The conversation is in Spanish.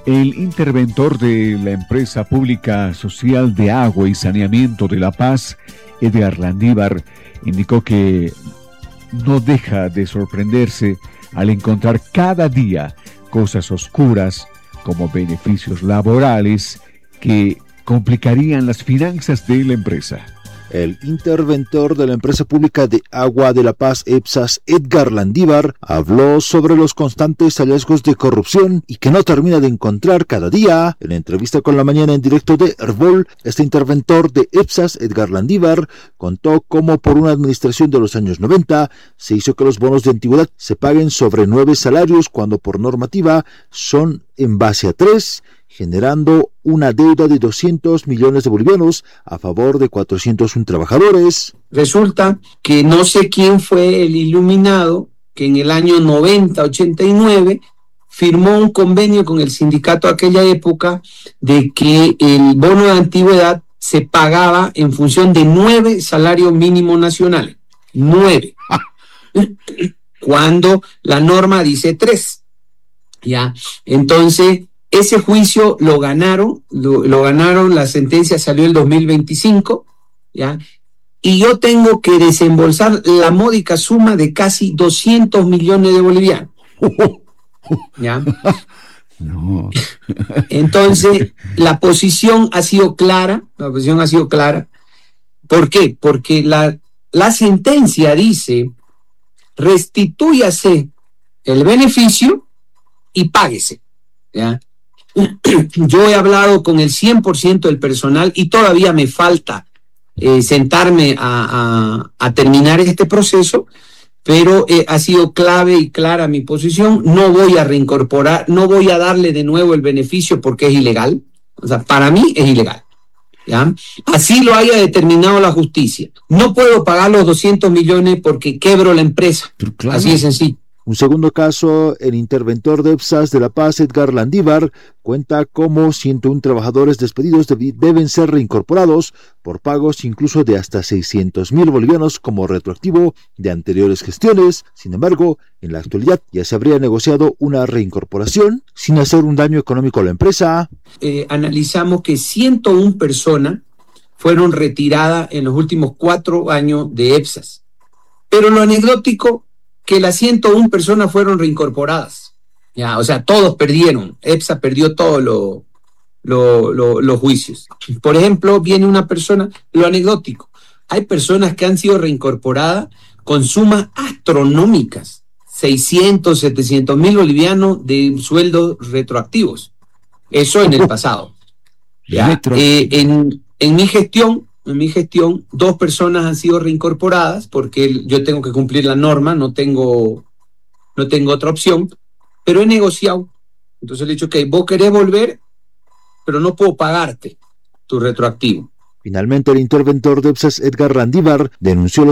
El interventor de la empresa pública social de agua y saneamiento de La Paz, Edgar Landívar, indicó que no deja de sorprenderse al encontrar cada día cosas oscuras como beneficios laborales que complicarían las finanzas de la empresa. El interventor de la empresa pública de agua de La Paz, EPSAS, Edgar Landívar, habló sobre los constantes hallazgos de corrupción y que no termina de encontrar cada día. En la entrevista con La Mañana en directo de Herbol, este interventor de EPSAS, Edgar Landívar, contó cómo por una administración de los años 90 se hizo que los bonos de antigüedad se paguen sobre 9 salarios cuando por normativa son en base a 3, generando una deuda de 200 millones de bolivianos a favor de 401 trabajadores. Resulta que no sé quién fue el iluminado que en el año 90-89 firmó un convenio con el sindicato de aquella época de que el bono de antigüedad se pagaba en función de 9 salarios mínimos nacionales. 9. Cuando la norma dice 3. ¿Ya? Entonces, ese juicio lo ganaron, la sentencia salió el 2025, ¿ya? Y yo tengo que desembolsar la módica suma de casi 200 millones de bolivianos. ¿Ya? No. Entonces, la posición ha sido clara. ¿Por qué? Porque la sentencia dice, restitúyase el beneficio y páguese, ¿ya? Yo he hablado con el 100% del personal y todavía me falta sentarme a terminar este proceso, pero ha sido clave y clara mi posición. No voy a reincorporar, no voy a darle de nuevo el beneficio porque es ilegal. O sea, para mí es ilegal, ¿ya? Así lo haya determinado la justicia. No puedo pagar los 200 millones porque quebro la empresa. Claro. Así de sencillo. Un segundo caso, el interventor de EPSAS de La Paz, Edgar Landívar, cuenta cómo 101 trabajadores despedidos deben ser reincorporados por pagos incluso de hasta 600.000 bolivianos como retroactivo de anteriores gestiones. Sin embargo, en la actualidad ya se habría negociado una reincorporación sin hacer un daño económico a la empresa. Analizamos que 101 personas fueron retiradas en los últimos 4 años de EPSAS. Pero lo anecdótico, que las 101 personas fueron reincorporadas. Ya, o sea, todos perdieron. EPSA perdió todos los juicios. Por ejemplo, viene una persona, lo anecdótico, hay personas que han sido reincorporadas con sumas astronómicas, 600, 700 mil bolivianos de sueldos retroactivos. Eso en el pasado. Ya, en mi gestión, 2 personas han sido reincorporadas porque yo tengo que cumplir la norma, no tengo otra opción, pero he negociado. Entonces le he dicho, ok, vos querés volver, pero no puedo pagarte tu retroactivo. Finalmente, el interventor de EPSAS, Edgar Landívar, denunció